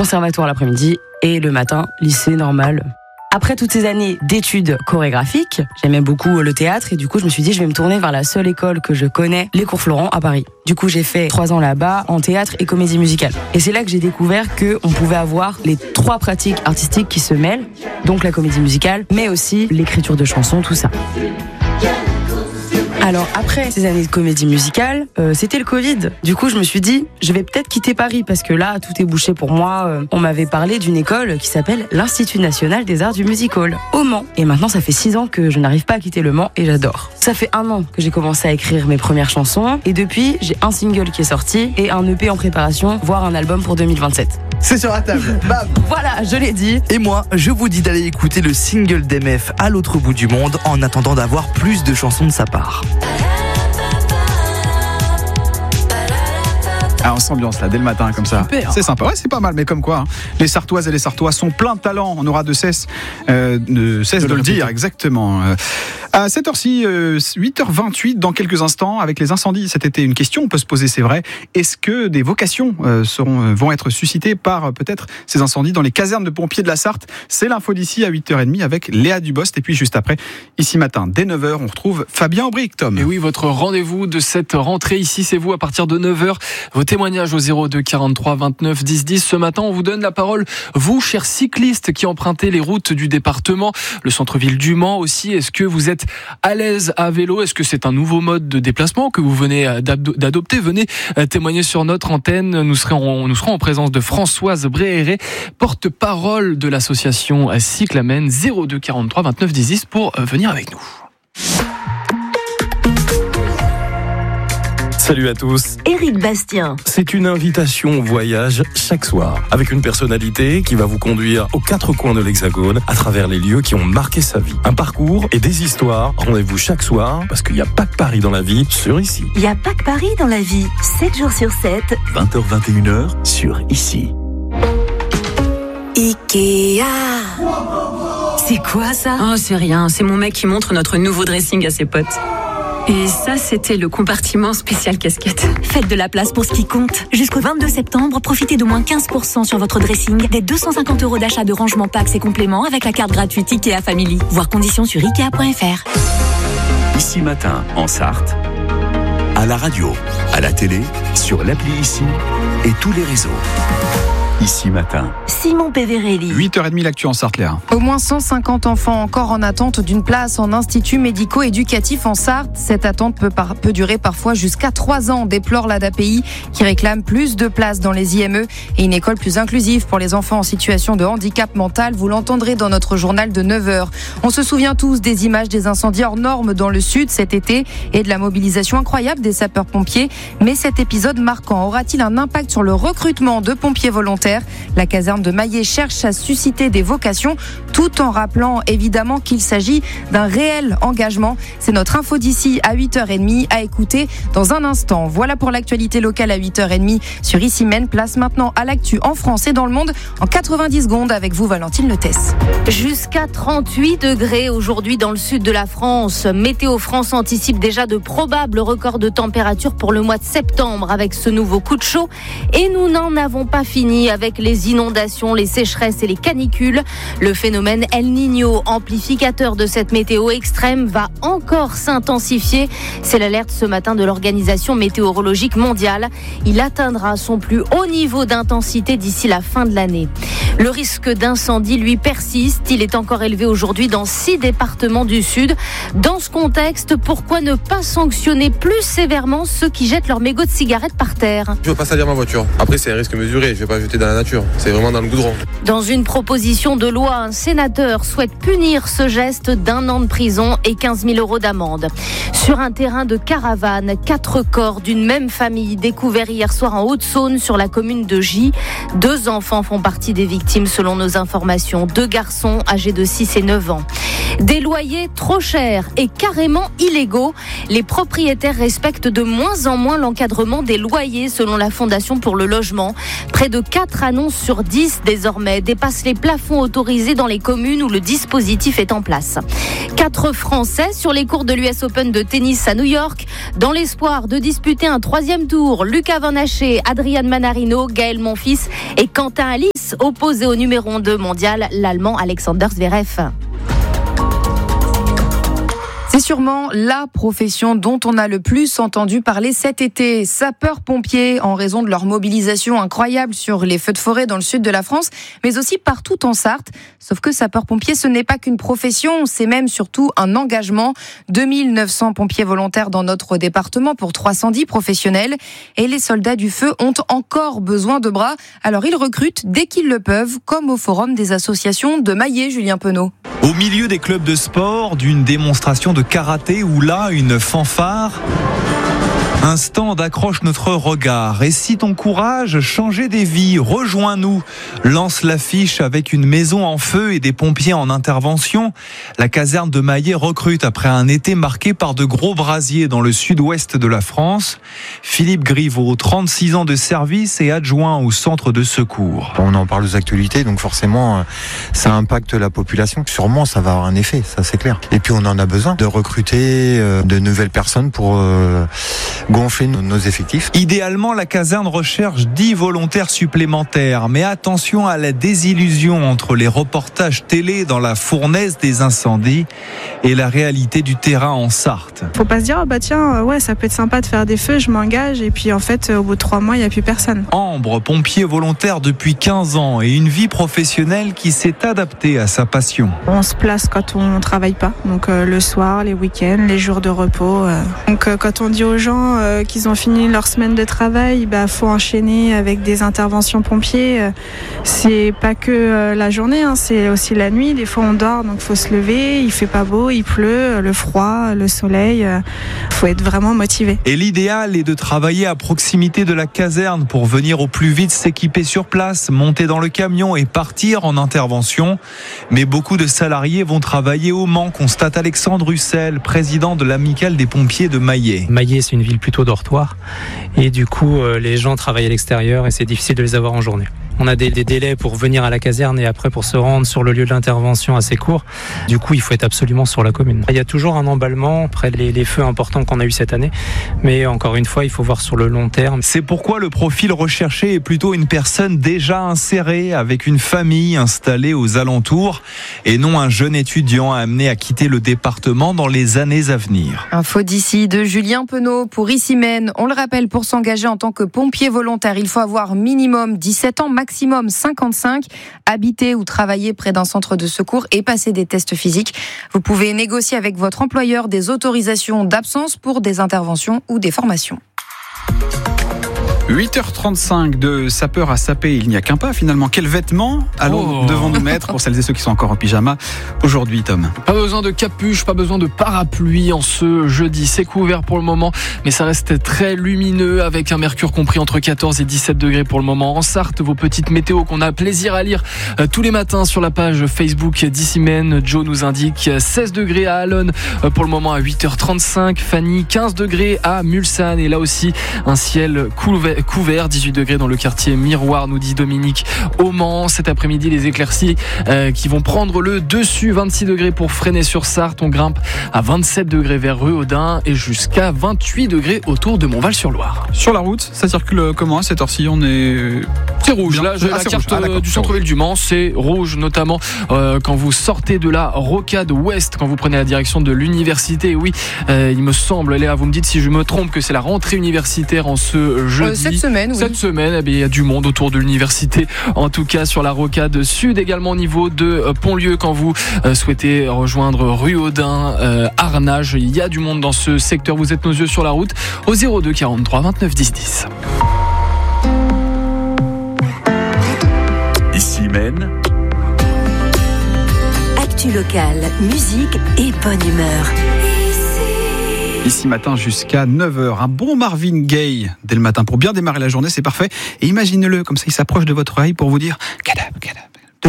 conservatoire l'après-midi et le matin, lycée normal. Après toutes ces années d'études chorégraphiques, j'aimais beaucoup le théâtre et du coup je me suis dit je vais me tourner vers la seule école que je connais, les Cours Florent à Paris. Du coup j'ai fait 3 ans là-bas en théâtre et comédie musicale. Et c'est là que j'ai découvert qu'on pouvait avoir les 3 pratiques artistiques qui se mêlent, donc la comédie musicale, mais aussi l'écriture de chansons, tout ça. Alors après ces années de comédie musicale, c'était le Covid. Du coup, je me suis dit, je vais peut-être quitter Paris parce que là, tout est bouché pour moi. On m'avait parlé d'une école qui s'appelle l'Institut National des Arts du Music Hall, au Mans. Et maintenant, ça fait 6 ans que je n'arrive pas à quitter le Mans et j'adore. Ça fait 1 an que j'ai commencé à écrire mes premières chansons et depuis, j'ai un single qui est sorti et un EP en préparation, voire un album pour 2027. C'est sur la table. Bam. Voilà, je l'ai dit. Et moi, je vous dis d'aller écouter le single d'MF à l'autre bout du monde en attendant d'avoir plus de chansons de sa part. Ah, on s'ambiance là dès le matin comme ça. Super. C'est sympa, ouais, c'est pas mal, mais comme quoi, hein. Les Sartoises et les Sartois sont plein de talent. On aura de cesse de le dire, exactement. À cette heure-ci, 8h28, dans quelques instants, avec les incendies cet été, une question on peut se poser, c'est vrai. Est-ce que des vocations vont être suscitées par peut-être ces incendies dans les casernes de pompiers de la Sarthe? C'est l'info d'ici à 8h30 avec Léa Dubost. Et puis juste après, ici matin, dès 9h, on retrouve Fabien Aubric, Tom. Et oui, votre rendez-vous de cette rentrée ici, c'est vous à partir de 9h. Vos témoignages au 02 43 29 10 10. Ce matin, on vous donne la parole, vous, chers cyclistes qui empruntez les routes du département, le centre-ville du Mans aussi. Est-ce que vous êtes à l'aise à vélo? Est-ce que c'est un nouveau mode de déplacement que vous venez d'adopter? Venez témoigner sur notre antenne. Nous serons en présence de Françoise Bréhéret, porte-parole de l'association Cyclamen. 02 43 29 10 10 pour venir avec nous. Salut à tous. Éric Bastien. C'est une invitation au voyage chaque soir, avec une personnalité qui va vous conduire aux 4 coins de l'Hexagone, à travers les lieux qui ont marqué sa vie. Un parcours et des histoires. Rendez-vous chaque soir, parce qu'il n'y a pas que Paris dans la vie, sur Ici. Il n'y a pas que Paris dans la vie. 7 jours sur 7. 20h-21h sur Ici. Ikea. C'est quoi ça? Oh, c'est rien. C'est mon mec qui montre notre nouveau dressing à ses potes. Et ça, c'était le compartiment spécial casquette. Faites de la place pour ce qui compte. Jusqu'au 22 septembre, profitez d'au moins 15% sur votre dressing, des 250 € d'achat de rangement packs et compléments avec la carte gratuite Ikea Family. Voir conditions sur Ikea.fr. Ici Matin, en Sarthe, à la radio, à la télé, sur l'appli Ici et tous les réseaux. Ici Matin. Simon Peverelli. 8h30 l'actu en Sarthe, Léa. Au moins 150 enfants encore en attente d'une place en institut médico-éducatif en Sarthe. Cette attente peut durer parfois jusqu'à 3 ans, déplore l'ADAPI, qui réclame plus de places dans les IME et une école plus inclusive pour les enfants en situation de handicap mental. Vous l'entendrez dans notre journal de 9h. On se souvient tous des images des incendies hors normes dans le sud cet été et de la mobilisation incroyable des sapeurs-pompiers. Mais cet épisode marquant aura-t-il un impact sur le recrutement de pompiers volontaires? La caserne de Maillé cherche à susciter des vocations tout en rappelant évidemment qu'il s'agit d'un réel engagement. C'est notre info d'ici à 8h30 à écouter dans un instant. Voilà pour l'actualité locale à 8h30 sur Ici Même. Place maintenant à l'actu en France et dans le monde en 90 secondes avec vous, Valentine Letès. Jusqu'à 38 degrés aujourd'hui dans le sud de la France. Météo France anticipe déjà de probables records de température pour le mois de septembre avec ce nouveau coup de chaud. Et nous n'en avons pas fini avec les inondations, les sécheresses et les canicules. Le phénomène El Niño, amplificateur de cette météo extrême, va encore s'intensifier. C'est l'alerte ce matin de l'Organisation météorologique mondiale. Il atteindra son plus haut niveau d'intensité d'ici la fin de l'année. Le risque d'incendie, lui, persiste. Il est encore élevé aujourd'hui dans 6 départements du Sud. Dans ce contexte, pourquoi ne pas sanctionner plus sévèrement ceux qui jettent leurs mégots de cigarettes par terre? Je veux pas salir ma voiture. Après, c'est un risque mesuré. Je vais pas jeter dans la nature. C'est vraiment dans le goudron. Dans une proposition de loi, un sénateur souhaite punir ce geste d'1 an de prison et 15 000 € d'amende. Sur un terrain de caravane, 4 corps d'une même famille découverts hier soir en Haute-Saône sur la commune de Gy. 2 enfants font partie des victimes selon nos informations. 2 garçons âgés de 6 et 9 ans. Des loyers trop chers et carrément illégaux. Les propriétaires respectent de moins en moins l'encadrement des loyers selon la Fondation pour le logement. Près de 4 annonces sur 10 désormais dépassent les plafonds autorisés dans les communes où le dispositif est en place. 4 Français sur les cours de l'US Open de tennis à New York. Dans l'espoir de disputer un 3e tour, Lucas Van Haché, Adrian Manarino, Gaël Monfils et Quentin Alice tennis, opposé au numéro 2 mondial, l'Allemand Alexander Zverev. C'est sûrement la profession dont on a le plus entendu parler cet été. Sapeurs-pompiers, en raison de leur mobilisation incroyable sur les feux de forêt dans le sud de la France, mais aussi partout en Sarthe. Sauf que sapeurs-pompiers, ce n'est pas qu'une profession, c'est même surtout un engagement. 2900 pompiers volontaires dans notre département pour 310 professionnels. Et les soldats du feu ont encore besoin de bras. Alors ils recrutent dès qu'ils le peuvent, comme au forum des associations de Maillé, Julien Penaud. Au milieu des clubs de sport, d'une démonstration de karaté ou là, une fanfare, un stand accroche notre regard. Et si ton courage changeait des vies, rejoins-nous. Lance l'affiche avec une maison en feu et des pompiers en intervention. La caserne de Maillé recrute après un été marqué par de gros brasiers dans le sud-ouest de la France. Philippe Griveaux, 36 ans de service et adjoint au centre de secours. On en parle aux actualités, donc forcément, ça impacte la population. Sûrement, ça va avoir un effet, ça c'est clair. Et puis on en a besoin de recruter de nouvelles personnes pour gonfler nos effectifs. Idéalement, la caserne recherche 10 volontaires supplémentaires. Mais attention à la désillusion entre les reportages télé dans la fournaise des incendies et la réalité du terrain en Sarthe. Faut pas se dire, ça peut être sympa de faire des feux, je m'engage, et puis en fait, au bout de 3 mois, il n'y a plus personne. Ambre, pompier volontaire depuis 15 ans et une vie professionnelle qui s'est adaptée à sa passion. On se place quand on travaille pas, donc le soir, les week-ends, les jours de repos. Donc quand on dit aux gens qu'ils ont fini leur semaine de travail, faut enchaîner avec des interventions pompiers. C'est pas que la journée, c'est aussi la nuit. Des fois on dort, donc faut se lever, il fait pas beau, il pleut, le froid, le soleil. Faut être vraiment motivé. Et l'idéal est de travailler à proximité de la caserne pour venir au plus vite s'équiper sur place, monter dans le camion et partir en intervention. Mais beaucoup de salariés vont travailler au Mans, constate Alexandre Russel, président de l'amicale des pompiers de Maillé. Maillé, c'est une ville plutôt dortoir et du coup les gens travaillent à l'extérieur et c'est difficile de les avoir en journée. On a des délais pour venir à la caserne et après pour se rendre sur le lieu de l'intervention assez court. Du coup, il faut être absolument sur la commune. Il y a toujours un emballement après les feux importants qu'on a eu cette année. Mais encore une fois, il faut voir sur le long terme. C'est pourquoi le profil recherché est plutôt une personne déjà insérée avec une famille installée aux alentours et non un jeune étudiant amené à quitter le département dans les années à venir. Info d'ici de Julien Penaud pour Issy-Mène. On le rappelle, pour s'engager en tant que pompier volontaire, il faut avoir minimum 17 ans, maximum 55, habiter ou travailler près d'un centre de secours et passer des tests physiques. Vous pouvez négocier avec votre employeur des autorisations d'absence pour des interventions ou des formations. 8h35 de sapeur à saper, il n'y a qu'un pas finalement. Quels vêtements devons-nous mettre pour celles et ceux qui sont encore en pyjama aujourd'hui, Tom? Pas besoin de capuche, pas besoin de parapluie en ce jeudi. C'est couvert pour le moment, mais ça reste très lumineux avec un mercure compris entre 14 et 17 degrés pour le moment. En Sarthe, vos petites météos qu'on a plaisir à lire tous les matins sur la page Facebook d'Issy-Mène. Joe nous indique 16 degrés à Allonne pour le moment à 8h35. Fanny, 15 degrés à Mulsanne et là aussi un ciel couvert, 18 degrés dans le quartier Miroir, nous dit Dominique au Mans. Cet après-midi, les éclaircies qui vont prendre le dessus, 26 degrés pour Fresnay-sur-Sarthe. On grimpe à 27 degrés vers Ruaudin et jusqu'à 28 degrés autour de Montval-sur-Loire. Sur la route, ça circule comment à cette heure-ci? C'est rouge. Là, j'ai la carte du centre-ville du Mans. C'est rouge, notamment quand vous sortez de la rocade ouest, quand vous prenez la direction de l'université. Oui, il me semble, Léa, vous me dites si je me trompe, que c'est la rentrée universitaire en ce jeudi. Cette semaine, oui. Cette semaine, il y a du monde autour de l'université. En tout cas, sur la rocade sud, également au niveau de Pontlieu, quand vous souhaitez rejoindre Ruaudin, Arnage, il y a du monde dans ce secteur. Vous êtes nos yeux sur la route au 02 43 29 10 10. Issy-Mène. Actu locale, musique et bonne humeur. Ici matin jusqu'à 9h, un bon Marvin Gaye dès le matin pour bien démarrer la journée, c'est parfait. Et imaginez-le, comme ça il s'approche de votre oreille pour vous dire « Kadab, kadab ».